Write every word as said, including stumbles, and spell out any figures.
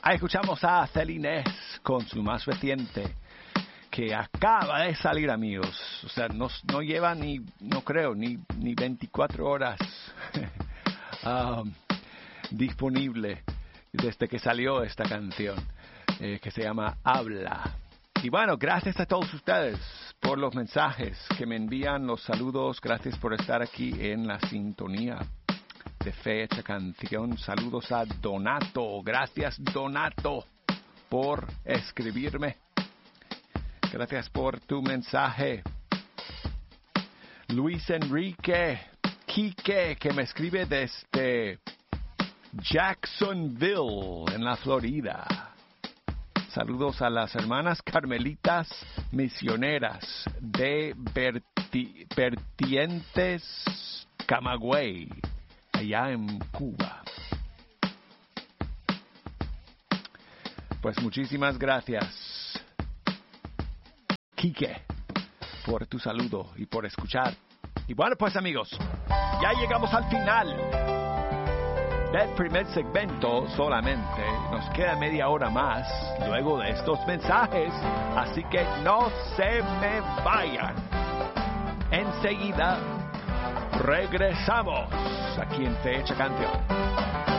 Ahí escuchamos a Celine con su más reciente, que acaba de salir, amigos. O sea, no, no lleva ni, no creo, ni, ni veinticuatro horas um, disponible desde que salió esta canción, eh, que se llama Habla. Y bueno, gracias a todos ustedes por los mensajes que me envían, los saludos. Gracias por estar aquí en la sintonía de Fecha Canción. Saludos a Donato. Gracias, Donato, por escribirme. Gracias por tu mensaje. Luis Enrique Quique, que me escribe desde Jacksonville, en la Florida. Saludos a las hermanas Carmelitas Misioneras de Verti- Vertientes Camagüey, allá en Cuba. Pues muchísimas gracias, Quique, por tu saludo y por escuchar. Y bueno, pues amigos, ya llegamos al final del primer segmento. Solamente nos queda media hora más luego de estos mensajes, así que no se me vayan. Enseguida regresamos aquí en Fecha Canción.